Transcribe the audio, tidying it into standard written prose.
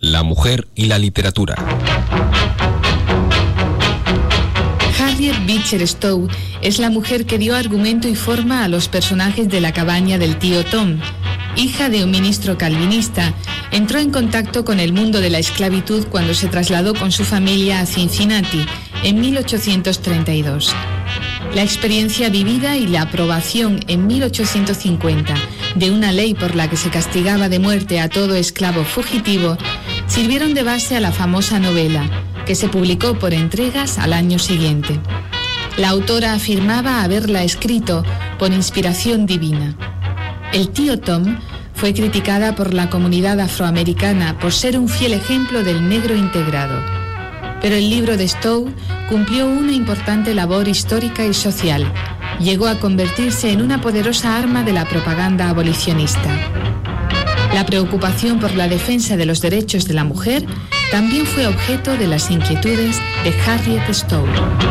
La mujer y la literatura. Harriet Beecher Stowe es la mujer que dio argumento y forma a los personajes de La cabaña del tío Tom. Hija de un ministro calvinista, entró en contacto con el mundo de la esclavitud cuando se trasladó con su familia a Cincinnati en 1832. La experiencia vivida y la aprobación en 1850 de una ley por la que se castigaba de muerte a todo esclavo fugitivo sirvieron de base a la famosa novela, que se publicó por entregas al año siguiente. La autora afirmaba haberla escrito por inspiración divina. El tío Tom fue criticada por la comunidad afroamericana por ser un fiel ejemplo del negro integrado. Pero el libro de Stowe cumplió una importante labor histórica y social. Llegó a convertirse en una poderosa arma de la propaganda abolicionista. La preocupación por la defensa de los derechos de la mujer también fue objeto de las inquietudes de Harriet Stowe.